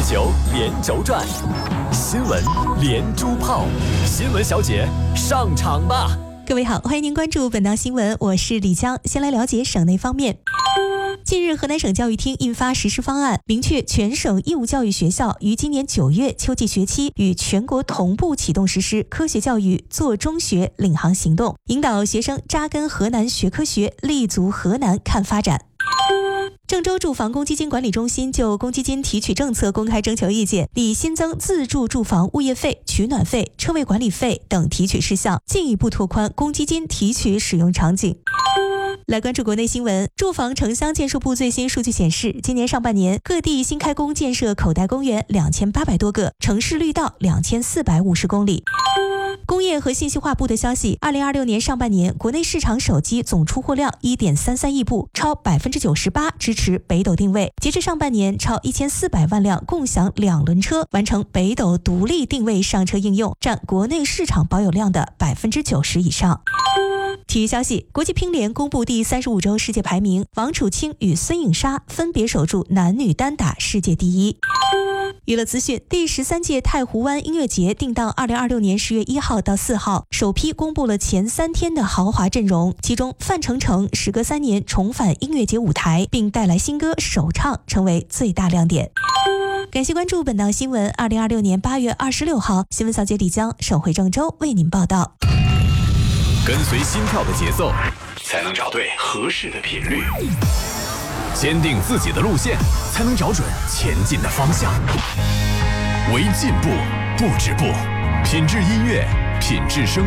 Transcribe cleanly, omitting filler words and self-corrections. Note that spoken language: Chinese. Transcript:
球连轴转，新闻连珠炮，新闻小姐上场吧！ 各位好，欢迎您关注本档新闻，我是李江。先来了解省内方面。近日，河南省教育厅印发实施方案，明确全省义务教育学校于今年9月秋季学期与全国同步启动实施科学教育做中学领航行动，引导学生扎根河南学科学，立足河南看发展。郑州住房公积金管理中心就公积金提取政策公开征求意见，拟新增自住住房物业费、取暖费、车位管理费等提取事项，进一步拓宽公积金提取使用场景。来关注国内新闻，住房城乡建设部最新数据显示，今年上半年各地新开工建设口袋公园2800多个，城市绿道2450公里。工业和信息化部的消息，2026年上半年国内市场手机总出货量1.33亿部，超98%支持北斗定位。截至上半年，超1400万辆共享2轮车完成北斗独立定位上车应用，占国内市场保有量的90%以上。体育消息，国际乒联公布第35周世界排名，王楚钦与孙颖莎分别守住男女单打世界第一。娱乐资讯，第13届太湖湾音乐节定档2026年10月1号到4号，首批公布了前3天的豪华阵容，其中范丞丞时隔3年重返音乐节舞台，并带来新歌首唱，成为最大亮点。感谢关注本档新闻，2026年8月26号，新闻小姐李江，省会郑州为您报道。 跟随心跳的节奏，才能找对合适的频率；坚定自己的路线，才能找准前进的方向。为进步不止步，品质音乐，品质生